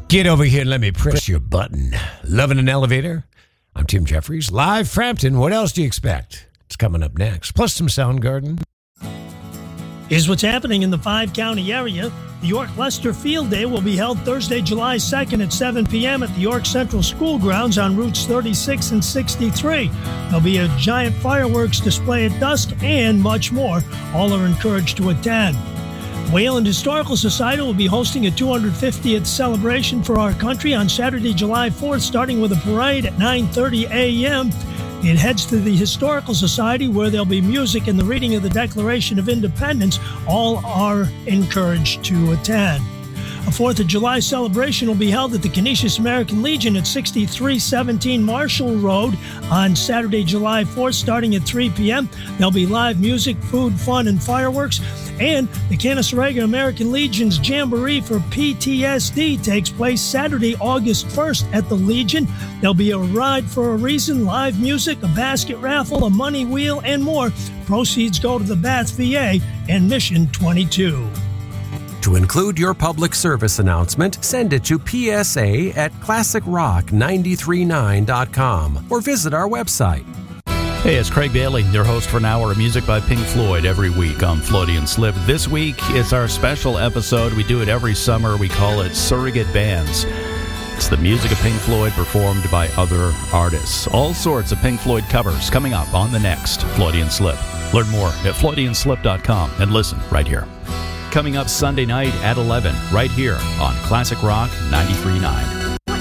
Get over here and let me press your button. Loving an elevator? I'm Tim Jeffries, live Frampton. What else do you expect? It's coming up next. Plus some Soundgarden. Here's what's happening in the 5-county area. The York Lester Field Day will be held Thursday, July 2nd at 7 p.m. at the York Central School Grounds on routes 36 and 63. There'll be a giant fireworks display at dusk and much more. All are encouraged to attend. Wayland Historical Society will be hosting a 250th celebration for our country on Saturday, July 4th, starting with a parade at 9:30 a.m. It heads to the Historical Society, where there'll be music and the reading of the Declaration of Independence. All are encouraged to attend. A 4th of July celebration will be held at the Canisius American Legion at 6317 Marshall Road on Saturday, July 4th, starting at 3 p.m. There'll be live music, food, fun, and fireworks. And the Canaseraga American Legion's Jamboree for PTSD takes place Saturday, August 1st at the Legion. There'll be a Ride for a Reason, live music, a basket raffle, a money wheel, and more. Proceeds go to the Bath VA and Mission 22. To include your public service announcement, send it to psa@classicrock939.com or visit our website. Hey, it's Craig Bailey, your host for an hour of music by Pink Floyd every week on Floaty and Slip. This week, it's our special episode. We do it every summer. We call it Surrogate Bands. It's the music of Pink Floyd performed by other artists. All sorts of Pink Floyd covers coming up on the next Floaty and Slip. Learn more at floatyandslip.com and listen right here. Coming up Sunday night at 11, right here on Classic Rock 93.9.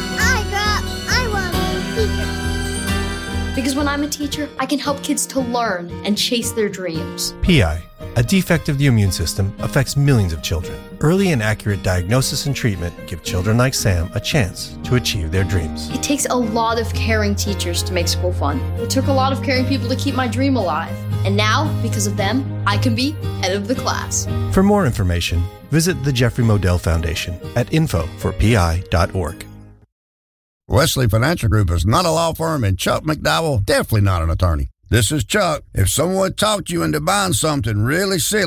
Because when I'm a teacher, I can help kids to learn and chase their dreams. PI, a defect of the immune system, affects millions of children. Early and accurate diagnosis and treatment give children like Sam a chance to achieve their dreams. It takes a lot of caring teachers to make school fun. It took a lot of caring people to keep my dream alive. And now, because of them, I can be head of the class. For more information, visit the Jeffrey Modell Foundation at info4pi.org. Wesley Financial Group is not a law firm, and Chuck McDowell definitely not an attorney. This is Chuck. If someone talked you into buying something really silly,